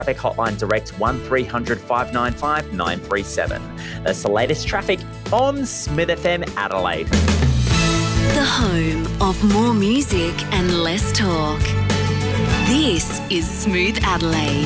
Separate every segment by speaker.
Speaker 1: Traffic hotline direct 1300 595 937. That's the latest traffic on Smooth FM Adelaide.
Speaker 2: The home of more music and less talk. This is Smooth Adelaide.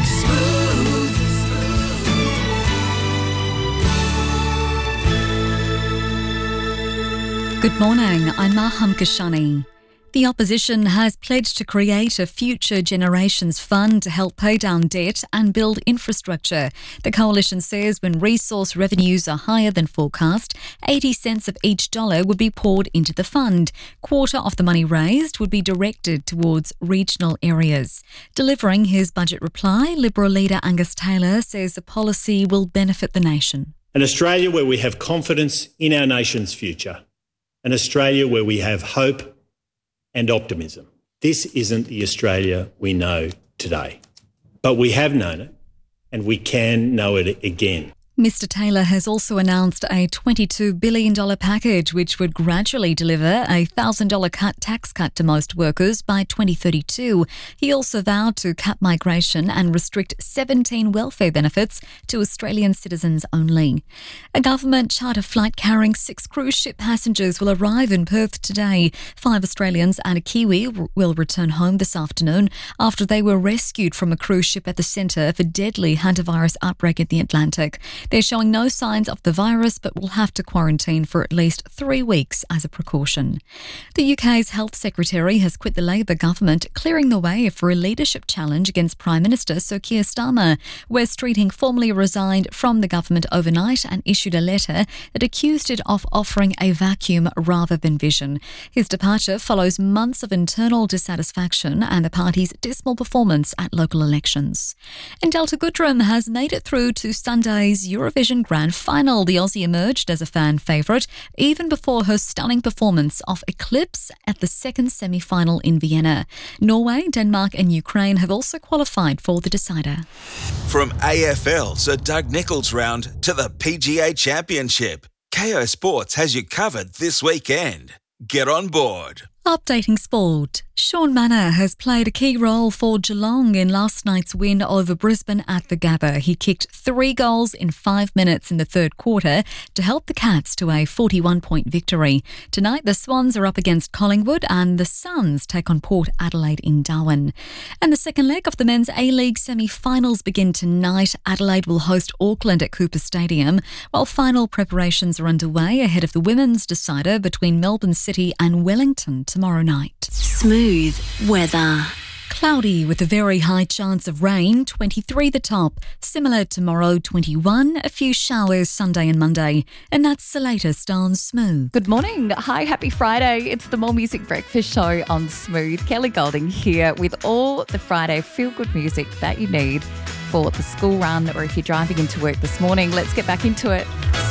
Speaker 3: Good morning, I'm Maham Kashani. The opposition has pledged to create a Future Generations Fund to help pay down debt and build infrastructure. The coalition says when resource revenues are higher than forecast, 80 cents of each dollar would be poured into the fund. Quarter of the money raised would be directed towards regional areas. Delivering his budget reply, Liberal leader Angus Taylor says the policy will benefit the nation.
Speaker 4: An Australia where we have confidence in our nation's future. An Australia where we have hope and optimism. This isn't the Australia we know today, but we have known it and we can know it again.
Speaker 3: Mr Taylor has also announced a $22 billion package which would gradually deliver a $1,000 tax cut to most workers by 2032. He also vowed to cap migration and restrict 17 welfare benefits to Australian citizens only. A government charter flight carrying 6 cruise ship passengers will arrive in Perth today. 5 Australians and a Kiwi will return home this afternoon after they were rescued from a cruise ship at the centre of a deadly hantavirus outbreak in the Atlantic. They're showing no signs of the virus but will have to quarantine for at least 3 weeks as a precaution. The UK's Health Secretary has quit the Labor government, clearing the way for a leadership challenge against Prime Minister Sir Keir Starmer. Wes Streeting formally resigned from the government overnight and issued a letter that accused it of offering a vacuum rather than vision. His departure follows months of internal dissatisfaction and the party's dismal performance at local elections. And Delta Goodrem has made it through to Sunday's Eurovision Grand Final. The Aussie emerged as a fan favourite even before her stunning performance of Eclipse at the second semi-final in Vienna. Norway, Denmark and Ukraine have also qualified for the decider.
Speaker 5: From AFL Sir Doug Nicholls round to the PGA Championship, KO Sports has you covered this weekend. Get on board.
Speaker 3: Updating sport. Sean Manor has played a key role for Geelong in last night's win over Brisbane at the Gabba. He kicked 3 goals in 5 minutes in the third quarter to help the Cats to a 41-point victory. Tonight, the Swans are up against Collingwood and the Suns take on Port Adelaide in Darwin. And the second leg of the Men's A-League semi-finals begin tonight. Adelaide will host Auckland at Cooper Stadium, while final preparations are underway ahead of the women's decider between Melbourne City and Wellington tomorrow night.
Speaker 2: Smooth weather.
Speaker 3: Cloudy with a very high chance of rain, 23 the top. Similar tomorrow, 21, a few showers Sunday and Monday. And that's the latest on Smooth.
Speaker 6: Good morning. Hi, happy Friday. It's the More Music Breakfast Show on Smooth. Kelly Golding here with all the Friday feel-good music that you need for the school run or if you're driving into work this morning. Let's get back into it.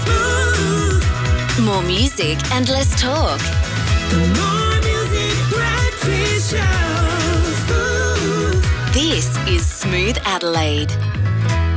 Speaker 2: More music and less talk.
Speaker 7: More Music Breakfast Show.
Speaker 2: This is Smooth Adelaide.